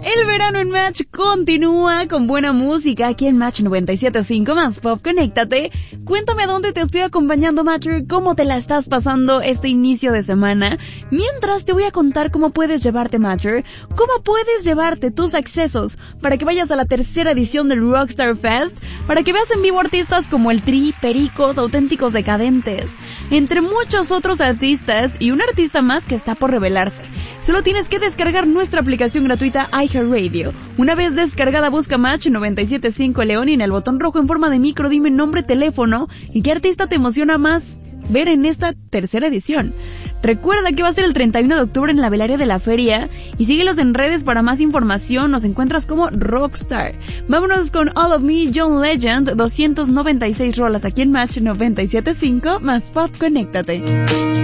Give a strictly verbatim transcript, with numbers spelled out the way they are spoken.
El verano en Match continúa con buena música aquí en Match noventa y siete punto cinco más Pop. Conéctate. Cuéntame a dónde te estoy acompañando, Matcher, cómo te la estás pasando este inicio de semana. Mientras te voy a contar cómo puedes llevarte, Matcher, cómo puedes llevarte tus accesos para que vayas a la tercera edición del Rockstar Fest, para que veas en vivo artistas como el Tri, Pericos, Auténticos Decadentes, entre muchos otros artistas y un artista más que está por revelarse. Solo tienes que descargar nuestra aplicación gratuita iHeartRadio. Una vez descargada, busca Match noventa y siete punto cinco León y en el botón rojo en forma de micro dime nombre, teléfono y qué artista te emociona más ver en esta tercera edición. Recuerda que va a ser el treinta y uno de octubre en la velaria de la feria y síguelos en redes para más información. Nos encuentras como Rockstar. Vámonos con All of Me, John Legend, doscientas noventa y seis rolas aquí en Match noventa y siete punto cinco más Pop. Conéctate.